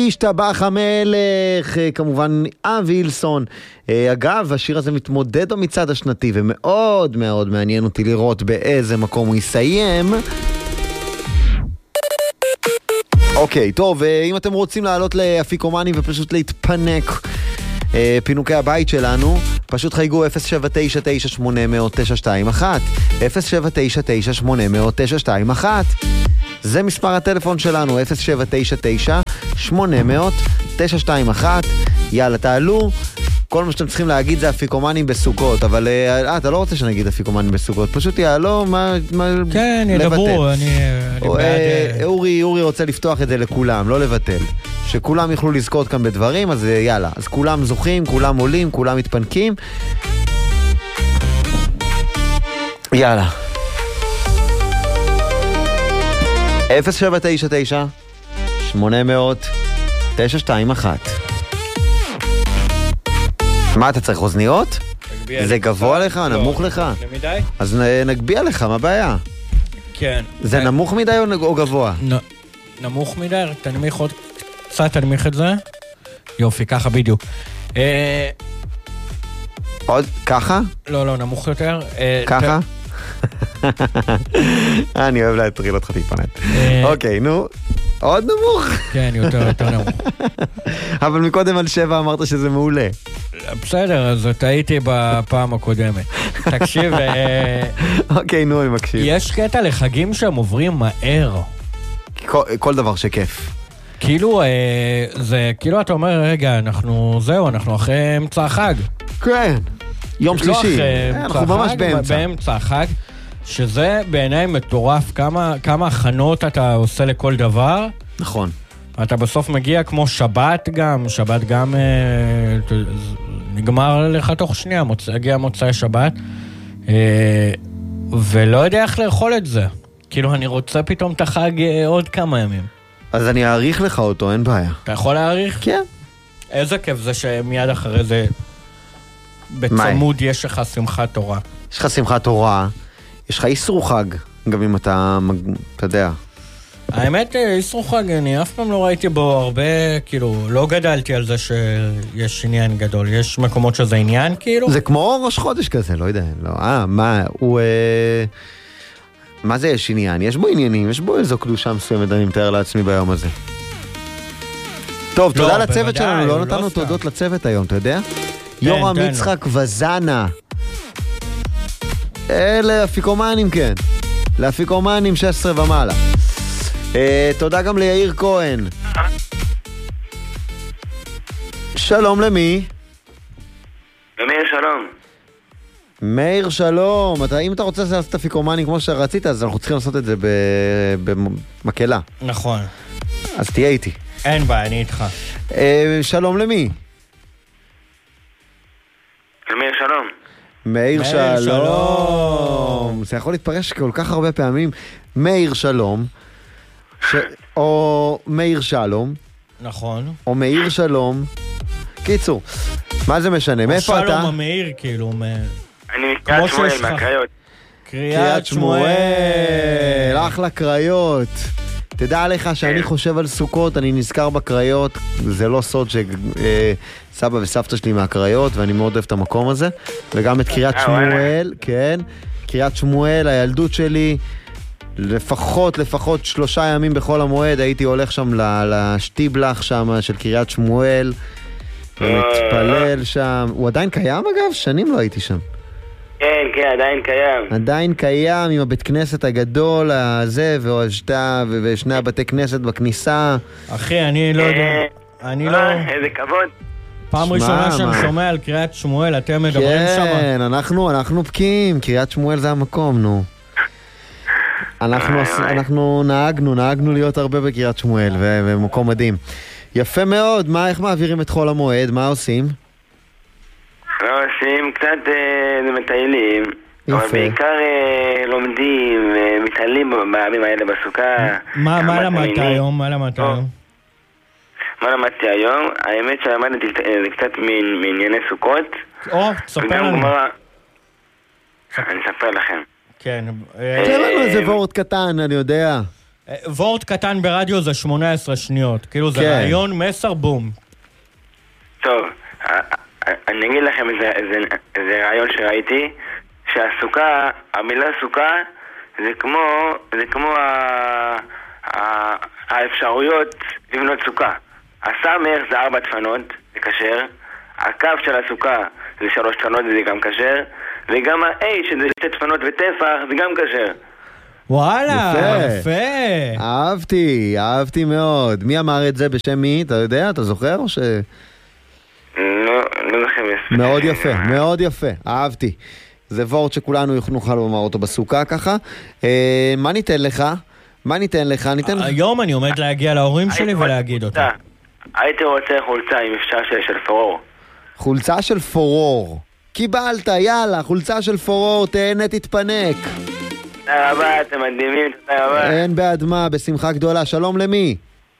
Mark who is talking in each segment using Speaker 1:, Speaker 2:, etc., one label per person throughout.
Speaker 1: השתבח המלך, כמובן אבי הילסון. אגב, השיר הזה מתמודד במצעד השנתי, ומאוד מאוד מעניין אותי לראות באיזה מקום הוא יסיים. אוקיי, טוב, אם אתם רוצים לעלות לאפיקומנים ופשוט להתפנק פינוקי הבית שלנו, פשוט חייגו 07998000921, 07998000921. זה מספר הטלפון שלנו, 07998000921. יאללה, תעלו. כל מה שאתם צריכים להגיד זה אפיקומנים בסוכות, אבל אתה לא רוצה שנגיד אפיקומנים בסוכות, פשוט יעלו
Speaker 2: כן, ידברו, אני
Speaker 1: בעד. אורי רוצה לפתוח את זה לכולם, לא לבטל. שכולם יוכלו לזכות כאן בדברים, אז יאללה. אז כולם זוכים, כולם עולים, כולם מתפנקים. יאללה. 0799-800-921. מה אתה צריך, אוזניות? זה גבוה לך? נמוך לך?
Speaker 2: למדי?
Speaker 1: אז נגביע לך, מה הבעיה?
Speaker 2: כן.
Speaker 1: זה נמוך מדי או גבוה?
Speaker 2: נמוך מדי, תנמיך עוד קצת, תנמיך את זה. יופי, ככה בדיוק.
Speaker 1: עוד ככה?
Speaker 2: לא, נמוך יותר.
Speaker 1: ככה? אני אוהב להטריל אותך טיפנת. אוקיי, נו. עוד נמוך?
Speaker 2: כן, יותר נמוך.
Speaker 1: אבל מקודם על 7 אמרת שזה מעולה.
Speaker 2: בסדר, אז טעיתי בפעם הקודמת. תקשיב,
Speaker 1: אוקיי, נו, אני מקשיב.
Speaker 2: יש קטע לחגים שהם עוברים מהר.
Speaker 1: כל דבר שכיף.
Speaker 2: כאילו, זה, כאילו אתה אומר, רגע, אנחנו אחרי אמצע החג.
Speaker 1: כן, יום שלישי. אנחנו ממש
Speaker 2: באמצע החג, שזה בעיניי מטורף, כמה הכנות אתה עושה לכל דבר.
Speaker 1: נכון.
Speaker 2: אתה בסוף מגיע כמו שבת גם נגמר לך תוך שנייה, הגיע מוצאי שבת, ולא יודע איך לאכול את זה. כאילו אני רוצה פתאום את החג עוד כמה ימים.
Speaker 1: אז אני אעריך לך אותו, אין בעיה.
Speaker 2: אתה יכול להעריך?
Speaker 1: כן.
Speaker 2: איזה כיף זה שמיד אחרי זה בצמוד יש לך שמחת תורה.
Speaker 1: יש לך שמחת תורה, יש לך איסור חג, גם אם אתה יודע.
Speaker 2: האמת, איסור חג, אני אף פעם לא ראיתי בו הרבה, כאילו, לא גדלתי על זה שיש עניין גדול. יש מקומות שזה עניין, כאילו?
Speaker 1: זה כמו ראש חודש כזה, לא יודע. לא, מה זה יש עניין? יש בו עניינים, יש בו איזו קדושה מסוימת, אני מתאר לעצמי ביום הזה. טוב, תודה לצוות שלנו, לא נתנו תודות לצוות היום, אתה יודע? יורם יצחק וזנה. אלה אפיקומנים, כן. לאפיקומנים 16 ומעלה. תודה גם ליאיר כהן. שלום למי?
Speaker 3: מאיר שלום.
Speaker 1: מאיר שלום. אם אתה רוצה לעשות אפיקומנים כמו שרצית, אז אנחנו צריכים לעשות את זה במקלה.
Speaker 2: נכון.
Speaker 1: אז תהיה איתי.
Speaker 2: אין בעיה, אני איתך.
Speaker 1: שלום למי?
Speaker 3: מאיר שלום.
Speaker 1: מאיר שלום. זה יכול להתפרש כל כך הרבה פעמים. מאיר שלום. או מאיר שלום.
Speaker 2: נכון.
Speaker 1: או מאיר שלום. קיצור, מה זה משנה? מאיפה אתה?
Speaker 2: שלום המאיר, כאילו.
Speaker 3: אני מקריית שמואל, מהקריות.
Speaker 2: קריית שמואל.
Speaker 1: אחלה קריות. תדע לך שאני חושב על סוכות, אני נזכר בקריות. זה לא סוד שסבא וסבתא שלי מהקריות, ואני מאוד אוהב את המקום הזה. וגם את קריית שמואל, כן. קריית שמואל, הילדות שלי. לפחות 3 ימים בכל המועד הייתי הולך שם לשטיבלח שם של קריית שמואל ומתפלל שם. הוא עדיין קיים אגב? שנים לא הייתי שם.
Speaker 3: כן, עדיין קיים.
Speaker 1: עדיין קיים עם הבית כנסת הגדול הזה ושני הבתי כנסת בכניסה.
Speaker 2: אחי, אני לא יודע. אני לא...
Speaker 3: איזה כבוד.
Speaker 2: פעם ראשונה שאני שומע על קריית שמואל, אתם מדברים שם?
Speaker 1: כן, אנחנו פקים, קריית שמואל זה המקום, נו. אנחנו נהגנו להיות הרבה בקריית שמואל, ומקום מדהים. יפה מאוד, איך מעבירים את חול המועד? מה עושים?
Speaker 3: עושים קצת מטיילים, אבל בעיקר לומדים, מתעלים בימים האלה בסוכה.
Speaker 2: מה למדת היום? מה
Speaker 3: למדתי היום? האמת שלמדתי זה קצת מענייני סוכות.
Speaker 2: תספר לנו.
Speaker 3: אני אספר לכם.
Speaker 2: כן.
Speaker 1: תן לנו איזה וורד קטן, אני יודע.
Speaker 2: וורט קטן ברדיו זה 18 שניות. כאילו זה רעיון, מסר, בום.
Speaker 3: טוב, אני אגיד לכם איזה רעיון שראיתי, שהסוכה, המילה סוכה, זה כמו האפשרויות לבנות סוכה. הסמך זה 4 דפנות, זה כשר. הקו של הסוכה זה 3 דפנות, זה גם כשר. וגם ה-A שזה 2 דפנות וטפח, זה גם כשר.
Speaker 2: וואלה, יפה.
Speaker 1: אהבתי מאוד. מי אמר את זה בשם מי? אתה יודע? אתה זוכר או ש...
Speaker 3: לא זוכר.
Speaker 1: מאוד יפה, מאוד יפה. אהבתי. זה וורט שכולנו נוכל לומר אותו בסוכה ככה. מה ניתן לך? היום
Speaker 2: אני עומד להגיע להורים שלי ולהגיד אותה.
Speaker 3: הייתי רוצה חולצה עם אפשר של פורור.
Speaker 1: חולצה של פורור. קיבלת, יאללה, חולצה של פורור, תהנה, תתפנק.
Speaker 3: תודה רבה, אתם מדהימים, תודה רבה.
Speaker 1: אין בעד מה, בשמחה גדולה. שלום למי?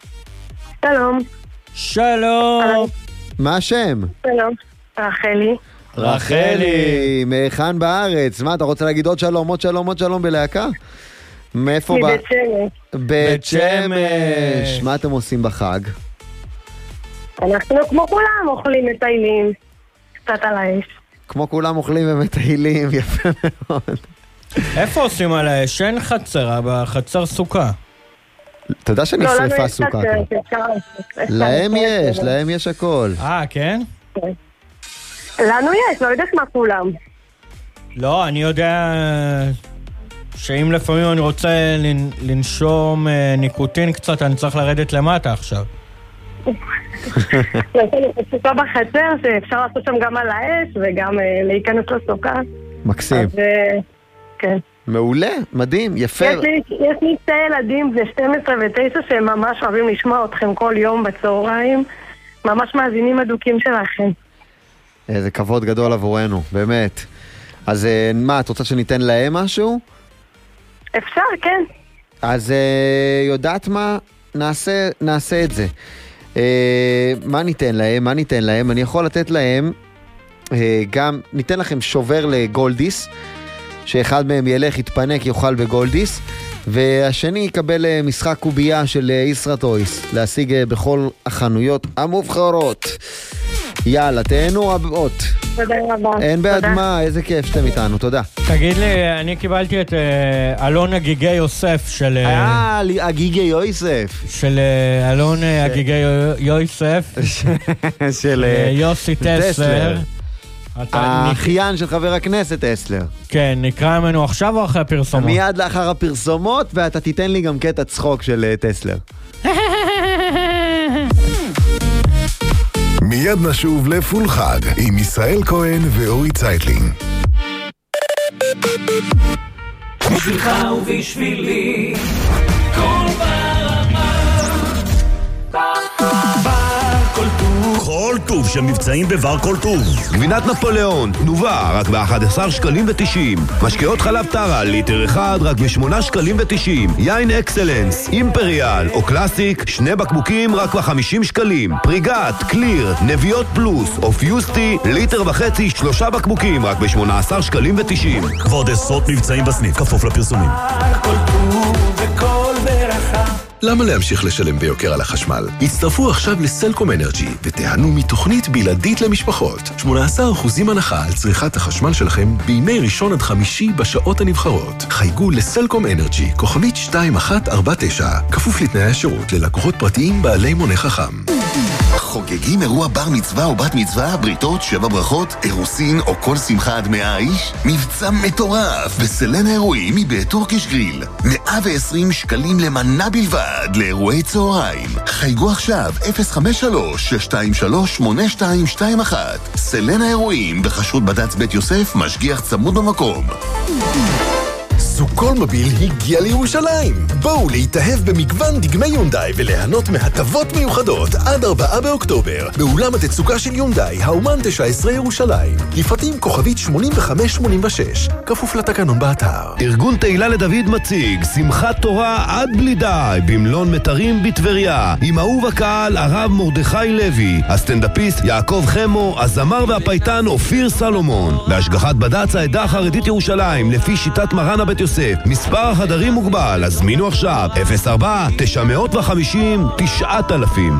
Speaker 4: שלום.
Speaker 1: מה השם?
Speaker 4: שלום.
Speaker 1: רחלי, מהיכן בארץ? מה, אתה רוצה להגיד עוד שלום בלהקה? מאיפה בא?
Speaker 4: מבית שמש.
Speaker 1: בית שמש. מה אתם עושים בחג?
Speaker 4: אנחנו כמו כולם אוכלים מטיילים, קצת על האש.
Speaker 1: כמו כולם אוכלים ומטיילים, יפה מאוד.
Speaker 2: איפה עושים על האש? אין חצר, בחצר סוכה.
Speaker 1: אתה יודע שנשרפה סוכה. להם יש הכל.
Speaker 2: כן?
Speaker 4: לנו יש, לא יודעת מה כולם.
Speaker 2: לא, אני יודע שאם לפעמים אני רוצה לנשום ניקוטין קצת, אני צריך לרדת למטה עכשיו.
Speaker 4: יש לנו סוכה בחצר שאפשר לעשות שם גם על האש וגם להיכנס לסוכה.
Speaker 1: מקסים.
Speaker 4: אז כן.
Speaker 1: מעולה, מדהים, יפה.
Speaker 4: יש לי 2 ילדים, זה 12 ו9, שהם ממש אוהבים לשמוע אתכם כל יום בצהריים. ממש מאזינים אדוקים שלכם.
Speaker 1: איזה כבוד גדול עבורנו, באמת. אז מה, את רוצה שניתן להם משהו?
Speaker 4: אפשר, כן.
Speaker 1: אז יודעת מה? נעשה את זה. מה ניתן להם? אני יכול לתת להם גם, ניתן לכם שובר לגולדיס, שאחד מהם ילך, יתפנק, יאכל בגולדיס, והשני יקבל משחק קובייה של ישרטויס, להשיג בכל החנויות המובחרות. יאללה, תהנו רבות.
Speaker 4: תודה רבה.
Speaker 1: אין בעד מה, איזה כיף שאתם איתנו, תודה.
Speaker 2: תגיד לי, אני קיבלתי את אלון הגיגי יוסף של...
Speaker 1: הגיגי יוסף.
Speaker 2: של אלון הגיגי יוסף.
Speaker 1: של
Speaker 2: יוסי טסלר.
Speaker 1: האחיין של חבר הכנסת טסלר.
Speaker 2: כן, נקרא ממנו עכשיו או אחרי הפרסומות?
Speaker 1: מיד לאחר הפרסומות, ואתה תיתן לי גם קטע צחוק של טסלר.
Speaker 5: מיד נשוב לפול חג עם ישראל כהן ואורי צייטלין.
Speaker 6: בשבילך ובשבילי כל ברמה בר כל טוב שמבצעים בבר כל טוב.
Speaker 7: גבינת נפוליאון, תנובה רק ב-11 שקלים ו90. משקאות חלב טרה, ליטר אחד רק ב8 שקלים ו90. יין אקסלנס, אימפריאל או קלאסיק, 2 בקבוקים רק ב50 שקלים. פריגת, קליר, נביאות פלוס או פיוסטי, ליטר וחצי, 3 בקבוקים רק ב18 שקלים ו90.
Speaker 6: כבוד עשרות מבצעים בסניף, כפוף לפרסומים. כל טוב וכל ברכה.
Speaker 5: למה להמשיך לשלם ביוקר על החשמל? הצטרפו עכשיו לסלקום אנרג'י ותיהנו מתוכנית בלעדית למשפחות. 18% הנחה על צריכת החשמל שלכם בימי ראשון עד חמישי בשעות הנבחרות. חייגו לסלקום אנרג'י, כוכבית 2149, כפוף לתנאי השירות ללקוחות פרטיים בעלי מונה חכם.
Speaker 8: חוגגים אירוע בר מצווה או בת מצווה, בריתות, 7 ברכות, אירוסין או כל שמחה עד 100 איש? מבצע מטורף בסלן האירועים מבית טורקיש גריל. 120 שקלים למנה בלבד לאירועי צהריים. חייגו עכשיו 053-623-8221. סלן האירועים בחשרות בד"ץ בית יוסף, משגיח צמוד במקום.
Speaker 5: סוכול מוביל הגיע לירושלים. בואו להתאהב במגוון דגמי יונדאי וליהנות מהטבות מיוחדות עד 4 באוקטובר באולם התצוגה של יונדאי, האומן 19 ירושלים. לפרטים כוכבית 8586, כפוף לתקנון באתר.
Speaker 7: ארגון תהילה לדוד מציג שמחת תורה עד בלי די במלון מטרים בטבריה, עם אהוב הקהל הרב מרדכי לוי, הסטנדאפיסט יעקב חמו, הזמר והפייטן אופיר סלומון, בהשגחת בד"ץ העדה החרדית ירושלים לפי שיטת מרן הבית יוסף. נצרת. מספר החדרים מוגבל, הזמינו עכשיו. 04-950-9000.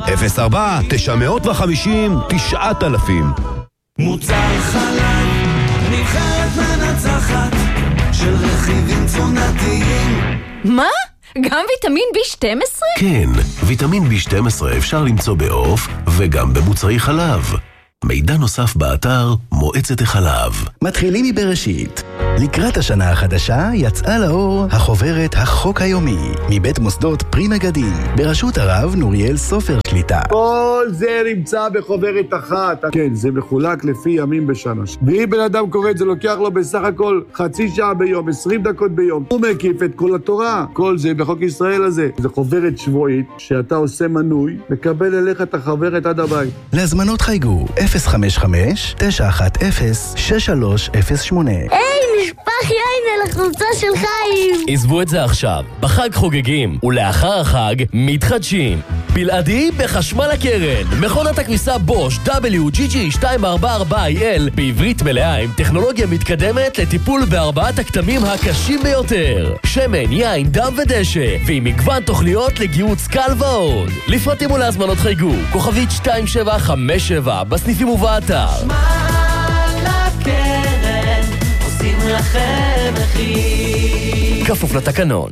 Speaker 7: 04-950-9000.
Speaker 9: מוצר חלב, נבחרת מנצחת של רכיבים תזונתיים.
Speaker 10: מה? גם ויטמין B12?
Speaker 5: כן, ויטמין B12 אפשר למצוא בעוף וגם במוצרי חלב. מידע נוסף באתר מועצת החלב.
Speaker 11: מתחילים מבראשית. לקראת השנה החדשה יצאה לאור החוברת החוק היומי מבית מוסדות פרי מגדים בראשות הרב נוריאל סופר שליטה.
Speaker 12: כל זה נמצא בחוברת אחת. כן, זה מחולק לפי ימים בשנה. ואם בן אדם קורא את זה, לוקח לו בסך הכל חצי שעה ביום, 20 דקות ביום. הוא מקיף את כל התורה. כל זה בחוק ישראל הזה. זה חוברת שבועית שאתה עושה מנוי, מקבל אליך את החוברת עד הבית.
Speaker 11: להזמנות חייגו 055-910-6308.
Speaker 13: היי, נשפך יין על החולצה של חיים.
Speaker 14: עזבו את זה עכשיו. בחג חוגגים, ולאחר החג מתחדשים. בלעדי בחשמל הקרן. מכונת הכביסה בוש WGG244IL בעברית מלאה עם טכנולוגיה מתקדמת לטיפול בארבעת הכתמים הקשים ביותר. שמן, יין, דם ודשא, ועם מגוון תוכניות לגיהוץ קל ועוד. לפרטים ולהזמנות חייגו, כוכבית 2757 בסניפים ובאתר.
Speaker 9: חשמל הקרן, עושים לכם מחיר.
Speaker 14: כפוף לתקנון.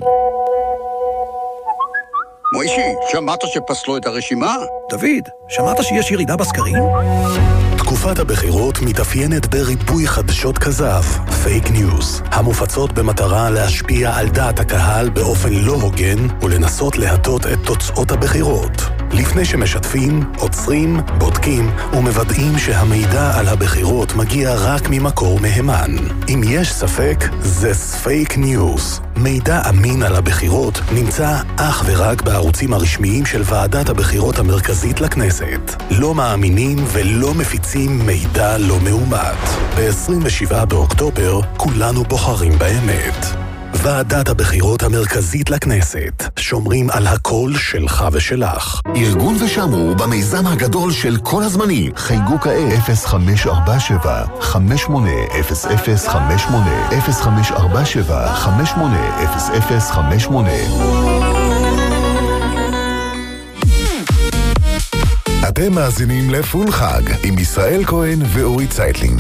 Speaker 15: מוישי, שמעת שפסלו את הרשימה?
Speaker 16: דוד, שמעת שיש ירידה בסקרים?
Speaker 5: תקופת הבחירות מתאפיינת בריבוי חדשות כזב, פייק ניוז, המופצות במטרה להשפיע על דעת הקהל באופן לא הוגן ולנסות להטות את תוצאות הבחירות. לפני שמשתפים, עוצרים, בודקים ומוודאים שהמידע על הבחירות מגיע רק ממקור מהימן. אם יש ספק, זה פייק ניוז. מידע אמין על הבחירות נמצא אך ורק בערוצים הרשמיים של ועדת הבחירות המרכזית לכנסת. לא מאמינים ולא מפיצים מידע לא מאומת. ב-27 באוקטובר כולנו בוחרים באמת. ועדת הבחירות המרכזית לכנסת, שומרים על הקול שלך ושלך.
Speaker 8: ארגון ושמרו במיזם הגדול של כל הזמנים. חייגו כעת 0547-580058 0547-580058.
Speaker 5: אתם מאזינים לפול חג עם ישראל כהן ואורי צייטלין.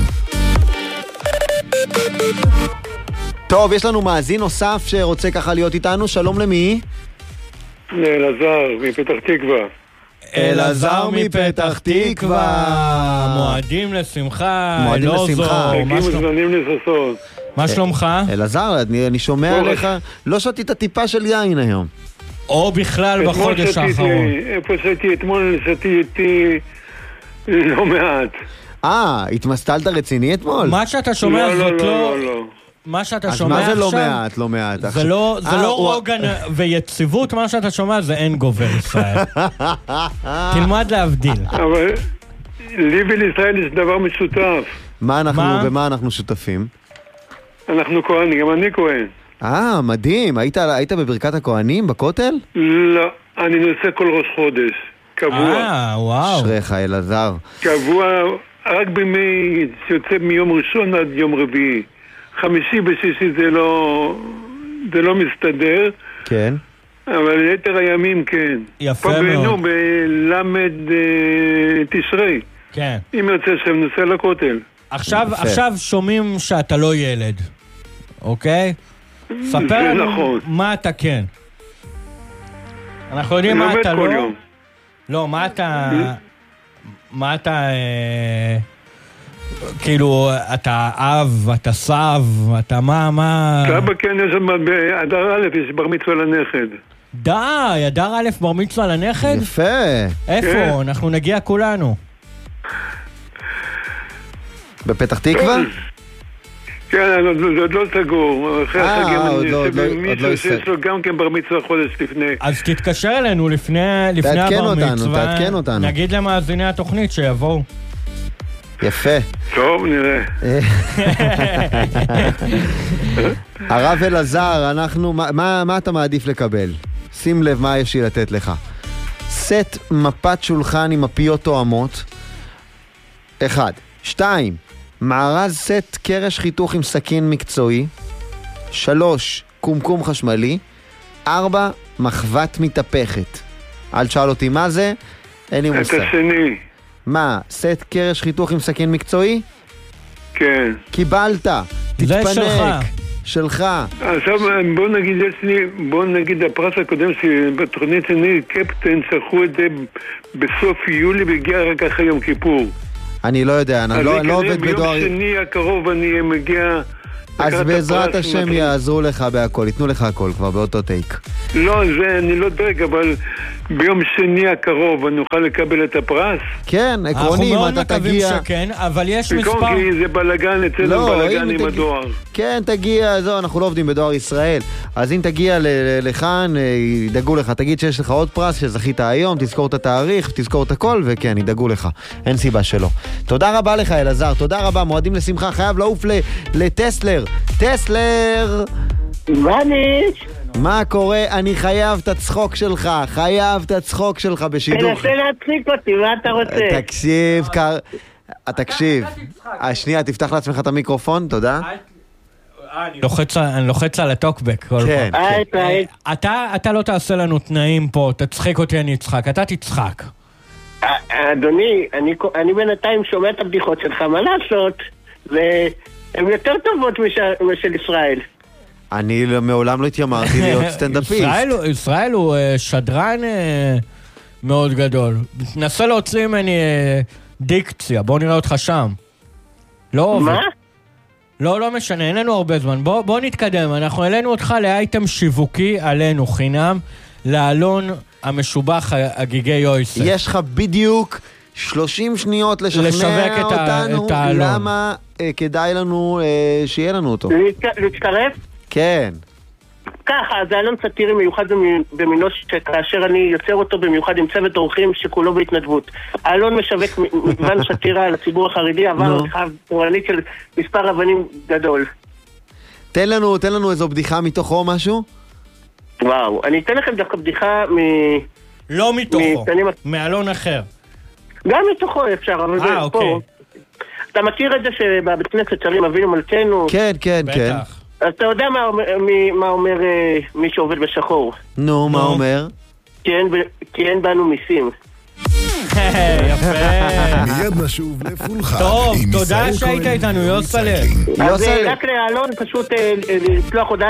Speaker 1: טוב, יש לנו מאזין נוסף שרוצה ככה להיות איתנו. שלום למי?
Speaker 12: אלעזר מפתח תקווה.
Speaker 2: אלעזר מפתח תקווה. מועדים לשמחה.
Speaker 1: מועדים לשמחה.
Speaker 12: מוזמנים לששון.
Speaker 2: מה שלומך?
Speaker 1: אלעזר, אני שומע עליך, לא שתית טיפה של יין היום.
Speaker 2: או בכלל בחודש האחרון.
Speaker 12: איפה שתי אתמול, שתי איתי לא מעט.
Speaker 1: התמסטלת רציני אתמול?
Speaker 2: מה שאתה שומע זאת לא... מה שאתה שומע עכשיו...
Speaker 1: אז מה זה לא מעט, לא מעט?
Speaker 2: זה לא רוגן ויציבות, מה שאתה שומע זה אין גובר ישראל. תלמד להבדיל.
Speaker 12: אבל לי ולישראל יש דבר משותף.
Speaker 1: במה אנחנו שותפים?
Speaker 12: אנחנו כהנים, גם אני כהן.
Speaker 1: מדהים. היית בברכת הכהנים בכותל?
Speaker 12: לא, אני נוסע כל ראש חודש. קבוע.
Speaker 2: וואו.
Speaker 1: אשריך, אלעזר.
Speaker 12: קבוע, רק בימי שיוצא מיום ראשון עד יום רביעי. חמישי ושישי זה לא מסתדר.
Speaker 1: כן.
Speaker 12: אבל יתר הימים כן.
Speaker 2: יפה מאוד.
Speaker 12: פה בינו בלמד תשרי.
Speaker 2: כן.
Speaker 12: אם יוצא שם נוסע לכותל.
Speaker 2: עכשיו שומעים שאתה לא ילד. אוקיי? ספר לנו מה אתה כן. אנחנו יודעים מה אתה לא. לא, מה אתה... כאילו, אתה אב, אתה סב, אתה מה...
Speaker 12: סבא כן, יש שם באדר א', יש בר מצווה לנכד.
Speaker 2: די, אדר א' בר מצווה לנכד?
Speaker 1: יפה.
Speaker 2: איפה? אנחנו נגיע כולנו.
Speaker 1: בפתח תקווה?
Speaker 12: כן, זה עוד לא סגור. אחרי החגים אני יושב עם מישהו שיש לו גם כן בר מצווה חודש לפני.
Speaker 2: אז תתקשר אלינו לפני הבר מצווה.
Speaker 1: תעדכן אותנו.
Speaker 2: נגיד למאזיני התוכנית שיבואו.
Speaker 12: יפה. טוב, נראה.
Speaker 1: הרב אלעזר, מה אתה מעדיף לקבל? שים לב מה יש לי לתת לך. סט מפת שולחן עם מפיות תואמות. 1. 2. מארז סט קרש חיתוך עם סכין מקצועי. 3, קומקום חשמלי, 4, מחבת מתהפכת. אל תשאל אותי מה זה, אין לי מושג.
Speaker 17: את השני.
Speaker 1: מה, סט קרש חיתוך עם סכין מקצועי?
Speaker 17: כן.
Speaker 1: קיבלת, תתפנק. שלך.
Speaker 17: עכשיו בוא נגיד הפרס הקודם שבתוכנית שני קפטן צרכו את זה בסוף יולי והגיע רק אחרי יום כיפור.
Speaker 1: אני לא יודע, אני לא עובד בדואר.
Speaker 17: ביום שני הקרוב אני מגיע.
Speaker 1: אז בעזרת השם יעזרו לך בהכל, ייתנו לך הכל כבר באותו טייק.
Speaker 17: לא, זה אני לא דרג, אבל ביום שני הקרוב אני אוכל לקבל את הפרס?
Speaker 1: כן, עקרוני, אם אתה תגיע...
Speaker 2: אנחנו מאוד מקווים שכן, אבל יש מספר...
Speaker 17: כי זה בלגן, אצלנו בלגן עם הדואר.
Speaker 1: כן, תגיע, זהו, אנחנו לא עובדים בדואר ישראל. אז אם תגיע לכאן, ידאגו לך, תגיד שיש לך עוד פרס, שזכית היום, תזכור את התאריך, תזכור את הכל, וכן, ידאגו לך. אין סיבה שלא. תודה רבה לך, אלעזר, תודה רבה, מועדים לשמחה, חייב לעוף לטסלר. טסלר! מה קורה? אני חייב את הצחוק שלך, בשידור.
Speaker 18: תנסה להצחיק אותי, מה אתה רוצה?
Speaker 1: תקשיב. שנייה, תפתח לעצמך את המיקרופון, תודה.
Speaker 2: אני לוחץ על הטוקבק כל פעם. אתה לא תעשה לנו תנאים פה, תצחק אותי, אני אצחק. אתה תצחק.
Speaker 18: אדוני, אני בינתיים שומע את הבדיחות שלך, מה לעשות? והן יותר טובות משל ישראל.
Speaker 1: אני מעולם לא התיימרתי להיות סטנדאפיסט.
Speaker 2: ישראל הוא שדרן מאוד גדול. נסה להוציא ממני דיקציה, בוא נראה אותך שם.
Speaker 18: מה?
Speaker 2: לא משנה, אין לנו הרבה זמן. בוא נתקדם, אנחנו העלינו אותך לאייטם שיווקי עלינו חינם, לאלון המשובח הגיגי יויסף.
Speaker 1: יש לך בדיוק 30 שניות לשכנע אותנו למה כדאי לנו שיהיה לנו אותו.
Speaker 18: להצטרף?
Speaker 1: כן.
Speaker 18: ככה, זה אלון סאטירי מיוחד במינו שכאשר אני יוצר אותו במיוחד עם צוות אורחים שכולו בהתנדבות. האלון משווק מגוון סאטירה לציבור החרדי, עבר לך פורנית של מספר אבנים גדול.
Speaker 1: תן לנו איזו בדיחה מתוכו משהו?
Speaker 18: וואו, אני אתן לכם דווקא בדיחה
Speaker 2: לא מתוכו, מאלון אחר.
Speaker 18: גם מתוכו אפשר, אבל זה פה. אתה מכיר את זה שבבית כנסת שרים אבינו מלכנו?
Speaker 1: כן.
Speaker 2: בטח.
Speaker 18: אז אתה יודע מה אומר מי שעובד בשחור?
Speaker 1: נו, מה אומר?
Speaker 18: כי אין בנו מיסים.
Speaker 2: יפה.
Speaker 6: מיד נשוב לפולחה.
Speaker 2: טוב, תודה שהיית איתנו, יוסלר.
Speaker 18: אז רק לאלון פשוט לשלוח הודעה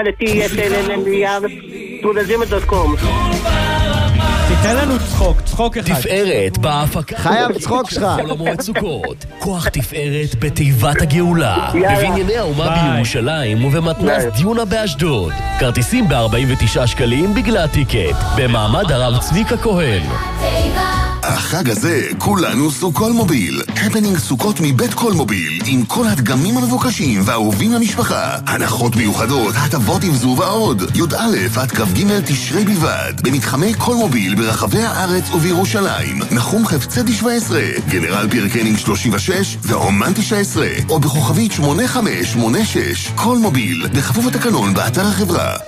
Speaker 18: @tflmiard@gmail.com.
Speaker 2: תיתן לנו צחוק אחד.
Speaker 14: תפארת בהפקה.
Speaker 1: חייב צחוק שלך.
Speaker 14: חול המועד סוכות. כוח תפארת בתיבת הגאולה. בבנייני האומה בירושלים ובמתנ"ס דיונה באשדוד. כרטיסים ב49 שקלים בגלל הטיקט. במעמד הרב צביקה כהן.
Speaker 8: החג הזה כולנו סוכולמוביל. הפנינג סוכות מבית קולמוביל עם כל הדגמים המבוקשים והאהובים למשפחה. הנחות מיוחדות, הטבות עם ועוד. י"א עד כ"ג תשרי בלבד. במתחמי קולמוביל ברחבי הארץ ובירושלים. נחום חפצי 17, גנרל פירקנינג 36 ואומן 19, או בכוכבית 8586. קולמוביל, בכפוף התקנון באתר החברה.